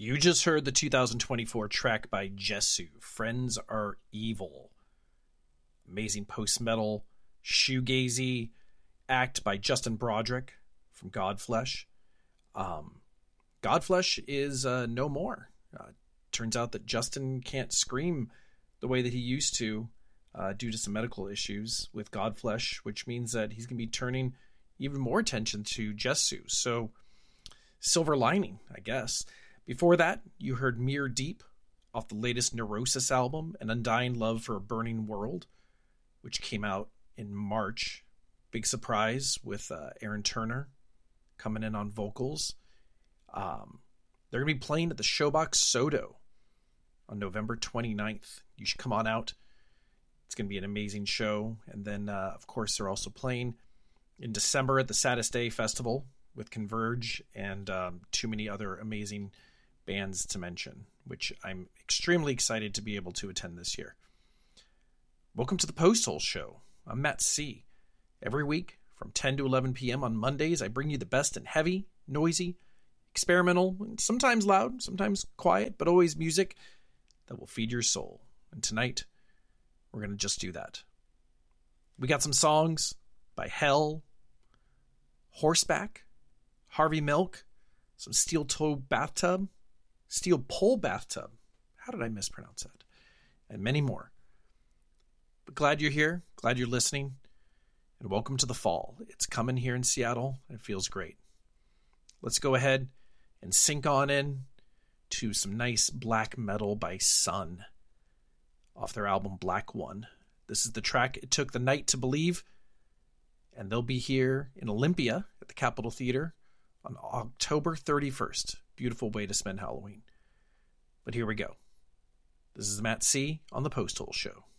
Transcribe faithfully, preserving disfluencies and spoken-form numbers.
You just heard the two thousand twenty-four track by Jesu, Friends Are Evil. Amazing post-metal, shoegazy act by Justin Broderick from Godflesh. Um, Godflesh is uh, no more. Uh, turns out that Justin can't scream the way that he used to uh, due to some medical issues with Godflesh, which means that he's going to be turning even more attention to Jesu. So, silver lining, I guess. Before that, you heard Mirror Deep off the latest Neurosis album, An Undying Love for a Burning World, which came out in March. Big surprise with uh, Aaron Turner coming in on vocals. Um, they're going to be playing at the Showbox Soto on November twenty-ninth. You should come on out. It's going to be an amazing show. And then, uh, of course, they're also playing in December at the Saddest Day Festival with Converge and um, too many other amazing bands to mention, which I'm extremely excited to be able to attend this year. Welcome to the Posthole Show. I'm Matt C. Every week from ten to eleven p.m. on Mondays, I bring you the best in heavy, noisy, experimental, and sometimes loud, sometimes quiet, but always music that will feed your soul. And tonight, we're going to just do that. We got some songs by Hell, Horseback, Harvey Milk, some Steel Toe Bathtub, Steel Pole Bathtub. How did I mispronounce that? And many more. But glad you're here. Glad you're listening. And welcome to the fall. It's coming here in Seattle. And it feels great. Let's go ahead and sink on in to some nice black metal by Sun off their album Black One. This is the track It Took the Night to Believe. And they'll be here in Olympia at the Capitol Theater on October thirty-first. Beautiful way to spend Halloween. But here we go. This is Matt C. on the Posthole Show.